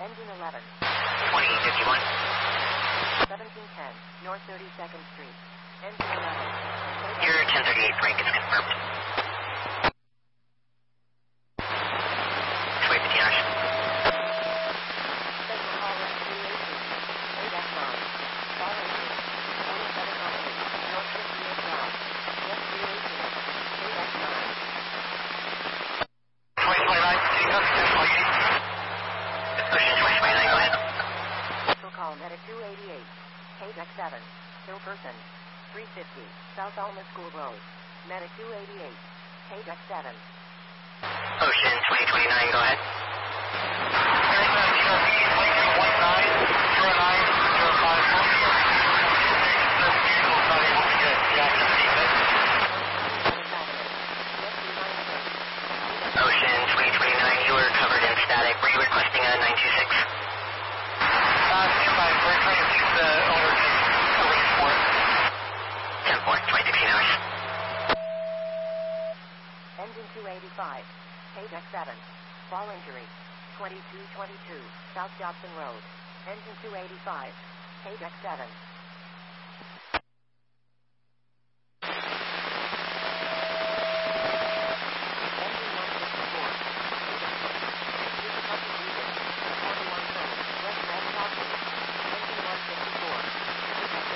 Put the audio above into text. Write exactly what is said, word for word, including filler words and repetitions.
Engine eleven. twenty fifty-one. seventeen ten, North thirty-second Street. Engine eleven. Your ten thirty-eight break is confirmed. Wait fifteen hours. Special call run three eighteen. eight X nine. Bar eighteen. forty-seven oh eight. North fifty-eight Drive. Yes three eighteen. eight X nine. twenty twenty-nine, Ocean twenty twenty-nine, go ahead. Special call Medic two eighty-eight. eight X seven. Hill Person. three fifty. South Alma School Road. Medic two eighty-eight. eight X seven. Ocean twenty twenty-nine, go ahead. Ocean twenty twenty-nine, you were covered in static. Were you requesting a nine two six? ten four, twenty sixteen hours. Engine two eighty-five. eight X seven. Fall injury. twenty-two twenty-two. South Jobson Road. Engine two eighty-five. eight X seven.